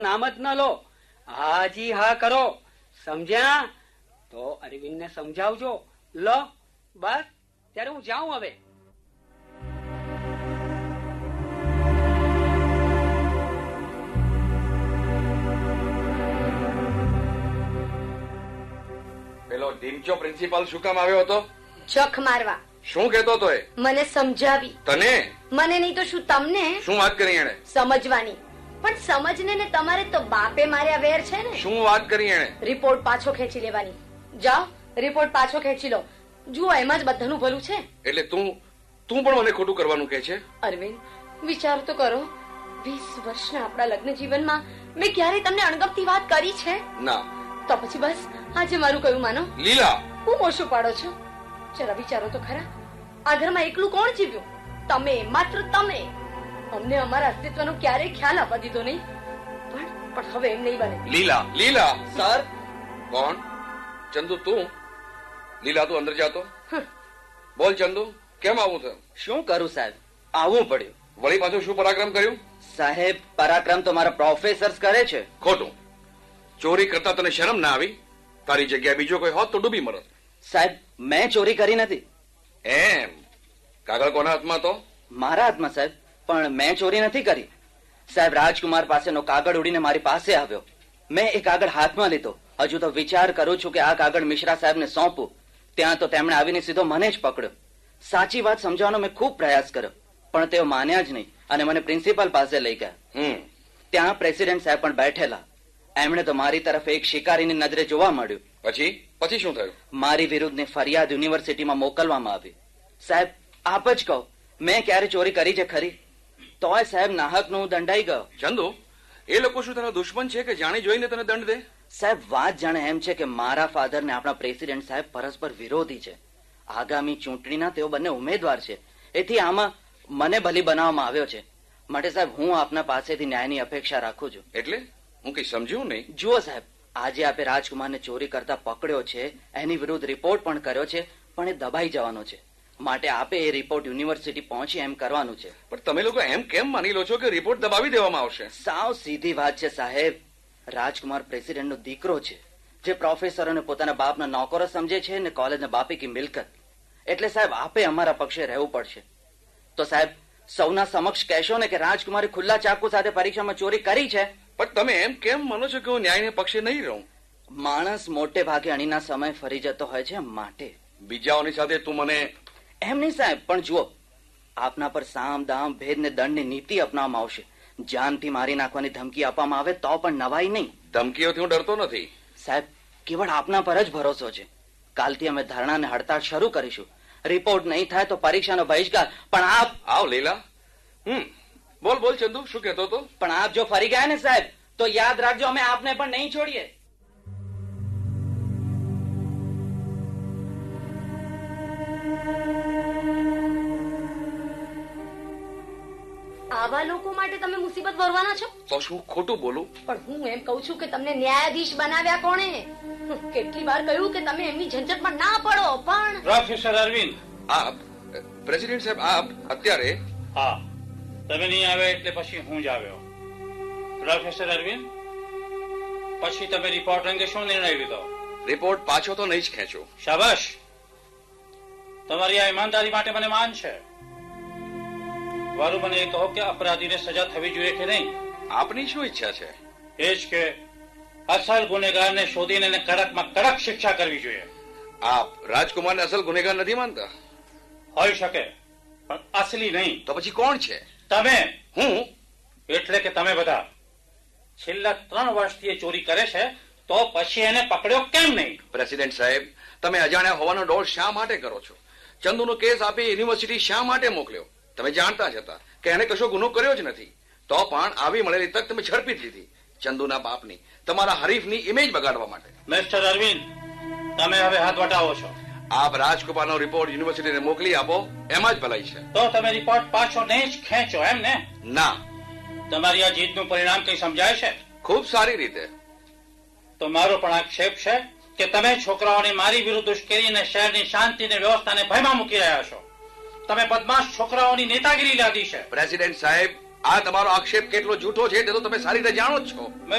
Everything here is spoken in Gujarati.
નામ જ ન લો, હાજી હા કરો. સમજ્યા? તો અરવિંદને સમજાવજો. લો બસ, ત્યારે હું જાઉં હવે. પેલો ડીમચો પ્રિન્સિપાલ શું કામ આવ્યો હતો? જખ મારવા. શું કહેતો હતો એ? મને સમજાવી. તને? મને નહીં તો શું તમને? શું વાત કરી એણે? સમજવાની. પણ સમજને ને તમારે તો બાપે માર્યા વેર છે ને. શું વાત કરી એણે? રિપોર્ટ પાછો ખેંચી લેવાની. જાઓ, રિપોર્ટ પાછો ખેંચી લો. જુઓ, એમાં જ બધાનું ભલું છે. એટલે તું પણ મને ખોટું કરવાનું કહે છે? અરવિંદ, વિચાર તો કરો. 20 વર્ષના આપણા લગ્ન જીવનમાં મેં ક્યારેય તમને અણગમતી વાત કરી છે? ના. તો પછી બસ આજે મારું કયું માનો. લીલા, હું મોશું પાડો છો? જરા વિચારો તો ખરા. આ ઘરમાં એકલું કોણ જીવ્યું? તમે, માત્ર તમે. અમને અમારા અસ્તિત્વનો ક્યારેય ખ્યાલ આપવા દીધો નહીં. પણ હવે એમ નહીં બને. લીલા, લીલા. સર. કોણ? ચંદુ તું? લીલા તું અંદર જાતો. બોલ ચંદુ, કેમ આવું થયું? શું કરું સાહેબ, આવવું પડ્યું. વળી પાછું શું પરાક્રમ કર્યું? સાહેબ, પરાક્રમ તો મારા પ્રોફેસર્સ કરે છે. ખોટું. ચોરી કરતા તને શરમ ના આવી? તારી જગ્યાએ બીજો કોઈ હોત તો ડૂબી મરત. સાહેબ, મેં ચોરી કરી નથી. એમ? કાગળ કોના હાથમાં તો? મારા હાથમાં સાહેબ, પણ મેં ચોરી નથી કરી. સાહેબ, રાજકુમાર પાસેનો કાગળ ઉડીને મારી પાસે આવ્યો. મેં એ કાગળ હાથમાં લીધો. હજુ તો વિચાર કરું છું કે આ કાગળ મિશ્રા સાહેબને સોંપું. ત્યાં તો તેમણે આવીને સીધો મને જ પકડ્યો. સાચી વાત સમજાવવાનો મેં ખૂબ પ્રયાસ કર્યો, પણ તેઓ માન્યા જ નહીં અને મને પ્રિન્સિપાલ પાસે લઈ ગયા. ત્યાં પ્રેસિડેન્ટ સાહેબ પણ બેઠેલા. એમણે તો મારી તરફ એક શિકારીની નજરે જોવા મળ્યું. પછી શું થયું? મારી વિરુદ્ધની ફરિયાદ યુનિવર્સિટીમાં મોકલવામાં આવી. સાહેબ, આપ જ કહો, મેં ક્યારે ચોરી કરી છે ખરી? તોય સાહેબ નાહકનો હું દંડાઈ ગયો. ચંદુ, એ લોકો શું તારા દુશ્મન છે કે જાણી જોઈને તને દંડ દે? સાહેબ, વાત જાણે એમ છે કે મારા ફાધર ને આપણા પ્રેસિડેન્ટ સાહેબ પરસ્પર વિરોધી છે. આગામી ચૂંટણીના તેઓ બંને ઉમેદવાર છે. એથી આમાં મને બલી બનાવવામાં આવ્યો છે. માટે સાહેબ, હું આપના પાસેથી ન્યાયની અપેક્ષા રાખું છું. એટલે હું કઈ સમજ્યું નહીં. જુઓ સાહેબ, આજે આપે રાજકુમારને ચોરી કરતા પકડ્યો છે, એની વિરુદ્ધ રિપોર્ટ પણ કર્યો છે, પણ એ દબાઈ જવાનો છે. માટે આપે એ રિપોર્ટ યુનિવર્સિટી પહોંચી એમ કરવાનું છે. પણ તમે લોકો એમ કેમ માની લો છો કે રિપોર્ટ દબાવી દેવામાં આવશે? સાવ સીધી વાત છે સાહેબ. રાજકુમાર પ્રેસિડેન્ટનો દીકરો છે, જે પ્રોફેસરોને પોતાના બાપના નોકરો સમજે છે ને કોલેજના બાપી કી મિલકત. એટલે સાહેબ, આપે અમારા પક્ષે રહેવું પડશે. તો સાહેબ, સૌના સમક્ષ કહેશો ને કે રાજકુમારે ખુલ્લા ચાકુ સાથે પરીક્ષામાં ચોરી કરી છે. પણ તમે એમ કેમ માનો છો કે હું ન્યાયને પક્ષે નહીં રહું? માણસ મોટે ભાગે અણીના સમય ફરી જતો હોય છે, માટે. બીજાઓની સાથે તું મને એમ નહીં સાહેબ, પણ જુઓ, આપના પર સામ દામ ભેદ ને દંડની નીતિ અપનાવવામાં આવશે. જાનથી મારી નાખવાની ધમકી આપવામાં આવે તો પણ નવાઈ નહીં. ધમકીઓથી હું ડરતો નથી સાહેબ, કેવળ આપના પર જ ભરોસો છે. કાલથી અમે ધરણા અને હડતાળ શરૂ કરીશું. રિપોર્ટ નહીં થાય તો પરીક્ષાનો બહિષ્કાર. પણ આપ આવ લીલા. બોલ ચંદુ, શું કહેતો હતો? પણ આપ જો ફરી ગયા ને સાહેબ, તો યાદ રાખજો, અમે આપને પણ નહીં છોડીએ. આવા લોકો માટે તમે મુસીબત ભરવાના છો? તો શું ખોટું બોલું? પણ હું એમ કહું છું કે તમને ન્યાયાધીશ બનાવ્યા કોણે? કેટલી વાર કહ્યું કે તમે એમની ઝંઝટમાં ના પડો. પણ પ્રોફેસર અરવિંદ, આપ પ્રેસિડેન્ટ સાહેબ, આપ અત્યારે? હા, તમે નહીં આવે એટલે પછી હું જ આવ્યો. પ્રોફેસર અરવિંદ, પછી તમે રિપોર્ટ અંગે શું નિર્ણય લીધો? રિપોર્ટ પાછો તો નહીં જ ખેંચો. શાબાશ, તમારી આ ઈમાનદારી માટે મને માન છે. વારું મને એ કહો કે અપરાધીને સજા થવી જોઈએ કે નહીં? આપની શું ઈચ્છા છે? એ જ કે અસલ ગુનેગારને શોધીને કડકમાં કડક શિક્ષા કરવી જોઈએ. આપ રાજકુમારને અસલ ગુનેગાર નથી માનતા? હોઈ શકે, પણ અસલી નહીં. તો પછી કોણ છે? તમે. હું? એટલે કે તમે બધા. છેલ્લા 3 વર્ષથી ચોરી કરે છે, તો પછી એને પકડ્યો કેમ નહીં? પ્રેસિડેન્ટ સાહેબ, તમે અજાણ્યા હોવાનો ડોળ શા માટે કરો છો? ચંદુનો કેસ આપી યુનિવર્સિટી શા માટે મોકલ્યો? તમે જાણતા જ હતા કે એને કશો ગુનો કર્યો જ નથી. તો પણ આવી મળેલી તક તમે ઝડપી જ લીધી, ચંદુના બાપની, તમારા હરીફની ઇમેજ બગાડવા માટે. મિસ્ટર અરવિંદ, તમે હવે હાથ વટાવો છો. આપ રાજકુમારનો રિપોર્ટ યુનિવર્સિટીને મોકલી આપો, એમાં જ ભલાઈ છે. તો તમે રિપોર્ટ પાછો નહીં જ ખેંચો, એમ ને? ના. તમારી આ જીતનું પરિણામ કઈ સમજાય છે? ખૂબ સારી રીતે. તો મારો પણ આક્ષેપ છે કે તમે છોકરાઓની મારી વિરુદ્ધ ઉશ્કેરી અને શહેરની શાંતિ અને વ્યવસ્થાને ભયમાં મૂકી રહ્યા છો. તમે બદમાશ છોકરાઓની નેતાગીરી લાદી છે. પ્રેસિડેન્ટ સાહેબ, આ તમારો આક્ષેપ કેટલો જૂઠો છે તે તો તમે સારી રીતે જાણો જ છો.